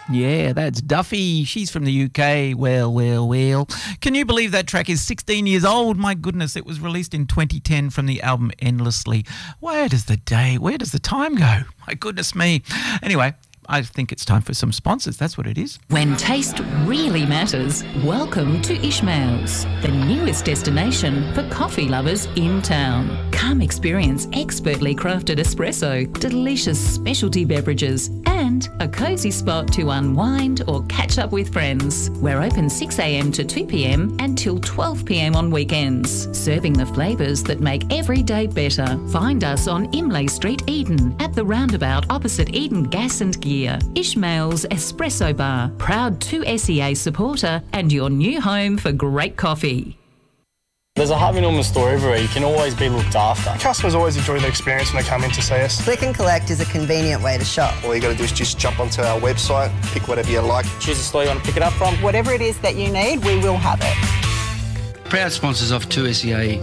Yeah, that's Duffy. She's from the UK. Well. Can you believe that track is 16 years old? My goodness, it was released in 2010 from the album Endlessly. Where does the time go? My goodness me. Anyway, I think it's time for some sponsors. That's what it is. When taste really matters, welcome to Ishmael's, the newest destination for coffee lovers in town. Come experience expertly crafted espresso, delicious specialty beverages, and a cosy spot to unwind or catch up with friends. We're open 6 a.m. to 2 p.m. and till 12 p.m. on weekends, serving the flavours that make every day better. Find us on Imlay Street, Eden, at the roundabout opposite Eden Gas and Gear. Ishmael's Espresso Bar, proud 2SEA supporter and your new home for great coffee. There's a Harvey Norman store everywhere. You can always be looked after. Customers always enjoy the experience when they come in to see us. Click and collect is a convenient way to shop. All you got to do is just jump onto our website, pick whatever you like. Choose the store you want to pick it up from. Whatever it is that you need, we will have it. Proud sponsors of 2SEA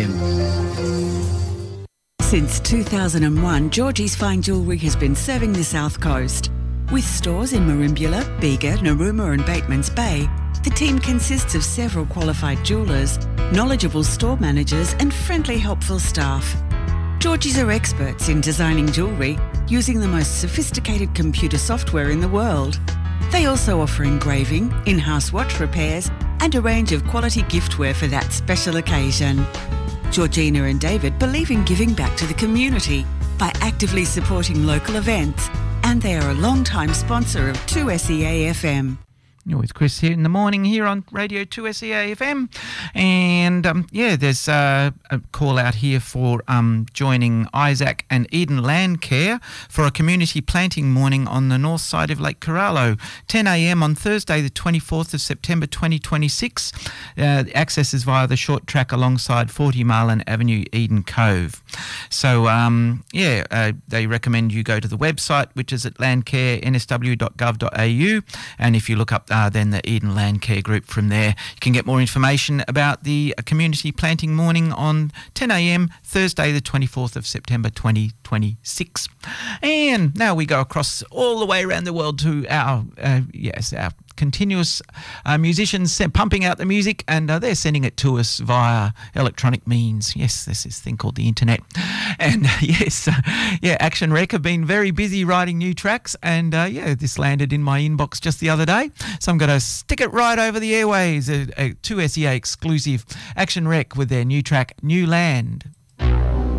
FM. Since 2001, Georgie's Fine Jewellery has been serving the South Coast. With stores in Merimbula, Bega, Narooma and Batemans Bay, the team consists of several qualified jewellers, knowledgeable store managers and friendly, helpful staff. Georgie's are experts in designing jewellery using the most sophisticated computer software in the world. They also offer engraving, in-house watch repairs and a range of quality giftware for that special occasion. Georgina and David believe in giving back to the community by actively supporting local events, and they are a long-time sponsor of 2SEA FM. You're with Chris here in the morning here on Radio 2SEA FM. And, there's a call out here for joining Isaac and Eden Landcare for a community planting morning on the north side of Lake Corallo, 10 a.m. on Thursday, the 24th of September 2026. Access is via the short track alongside 40 Marlin Avenue, Eden Cove. So, they recommend you go to the website, which is at landcarensw.gov.au. And if you look up then the Eden Landcare Group from there, you can get more information about the community planting morning on 10 a.m. Thursday the 24th of September 2026. And now we go across all the way around the world to our continuous musicians musicians out the music, and they're sending it to us via electronic means. Yes, there's this thing called the internet. And Action Rec have been very busy writing new tracks, and this landed in my inbox just the other day. So I'm going to stick it right over the airways, a 2SEA exclusive. Action Rec with their new track, New Land.